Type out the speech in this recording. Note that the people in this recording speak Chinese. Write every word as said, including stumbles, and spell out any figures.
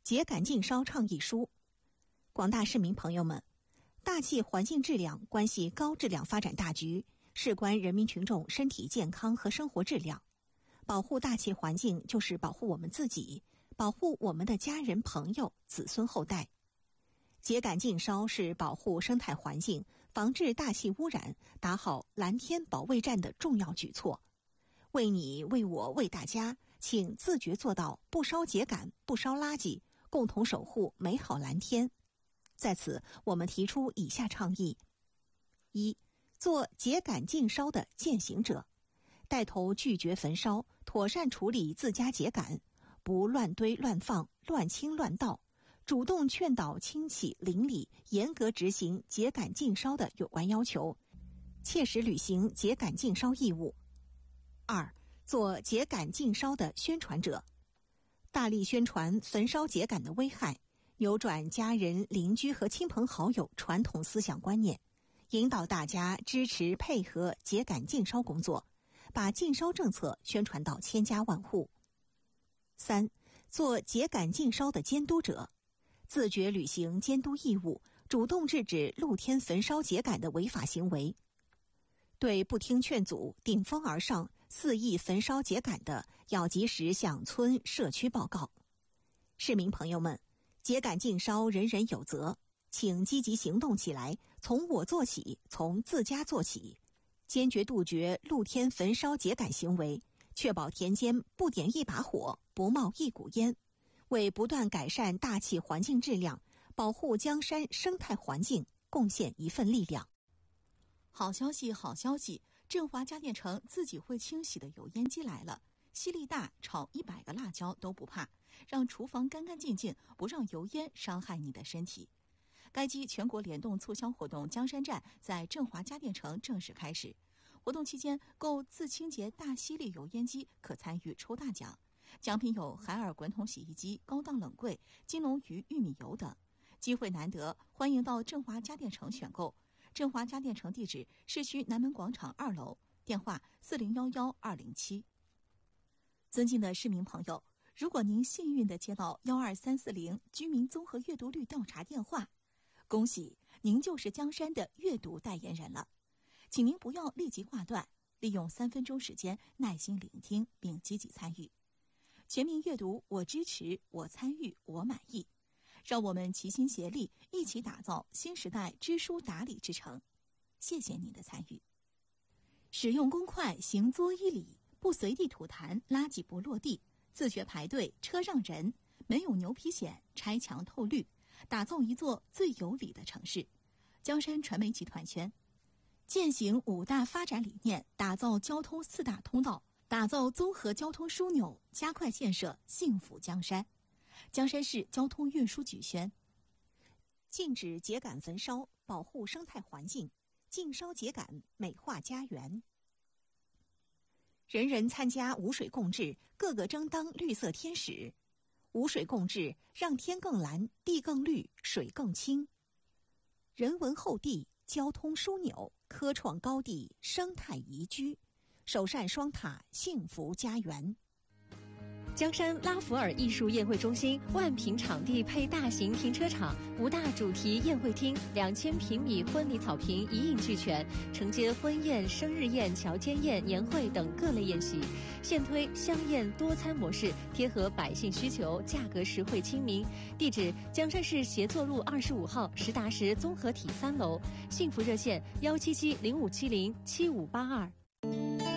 秸秆禁烧倡议书。广大市民朋友们，大气环境质量关系高质量发展大局，事关人民群众身体健康和生活质量。保护大气环境就是保护我们自己，保护我们的家人、朋友、子孙后代。秸秆禁烧是保护生态环境、防治大气污染、打好蓝天保卫战的重要举措。为你、为我、为大家，请自觉做到不烧秸秆、不烧垃圾，共同守护美好蓝天。在此，我们提出以下倡议：一、做秸秆禁烧的践行者，带头拒绝焚烧，妥善处理自家秸秆，不乱堆乱放、乱倾乱倒，主动劝导亲戚邻里严格执行秸秆禁烧的有关要求，切实履行秸秆禁烧义务。二、做秸秆禁烧的宣传者，大力宣传焚烧秸秆的危害，扭转家人、邻居和亲朋好友传统思想观念，引导大家支持配合秸秆禁烧工作，把禁烧政策宣传到千家万户。三、做秸秆禁烧的监督者，自觉履行监督义务，主动制止露天焚烧秸秆的违法行为。对不听劝阻、顶风而上、肆意焚烧秸秆的，要及时向村社区报告。市民朋友们，秸秆禁烧人人有责，请积极行动起来，从我做起，从自家做起，坚决杜绝露天焚烧秸秆行为，确保田间不点一把火，不冒一股烟，为不断改善大气环境质量、保护江山生态环境贡献一份力量。 好消息，好消息！振华家电城自己会清洗的油烟机来了，吸力大，炒一百个辣椒都不怕，让厨房干干净净，不让油烟伤害你的身体。该机全国联动促销活动江山站在振华家电城正式开始，活动期间购自清洁大吸力油烟机可参与抽大奖，奖品有海尔滚筒洗衣机、高档冷柜、金龙鱼玉米油等。机会难得，欢迎到振华家电城选购。振华家电城地址：市区南门广场二楼，电话四零幺幺二零七。尊敬的市民朋友，如果您幸运地接到幺二三四零居民综合阅读率调查电话，恭喜您就是江山的阅读代言人了。请您不要立即挂断，利用三分钟时间耐心聆听并积极参与。全民阅读，我支持，我参与，我满意。让我们齐心协力，一起打造新时代知书达理之城。谢谢您的参与。使用公筷行作一礼，不随地吐痰，垃圾不落地，自觉排队，车让人，没有牛皮癣，拆墙透绿，打造一座最有礼的城市。江山传媒集团圈践行五大发展理念，打造交通四大通道，打造综合交通枢纽，加快建设幸福江山。江山市交通运输局宣： 禁止秸秆焚烧，保护生态环境，禁烧秸秆，美化家园。人人参加无水共治，个个争当绿色天使。无水共治，让天更蓝，地更绿，水更清。人文后地，交通枢纽，科创高地，生态宜居，首善双塔，幸福家园。 江山拉弗尔艺术宴会中心万平场地配大型停车场，五大主题宴会厅，两千平米婚礼草坪一应俱全，承接婚宴、生日宴、乔间宴、年会等各类宴席。现推香宴多餐模式，贴合百姓需求，价格实惠亲民。地址：江山市协作路二十五号实达实综合体三楼。幸福热线：幺七七零五七零七五八二。